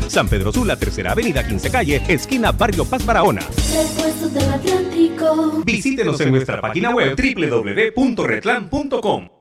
San Pedro Sula, Tercera Avenida, 15 Calle, esquina Barrio Paz Barahona. Repuestos del Atlántico. Visítenos en nuestra página web www.retlan.com.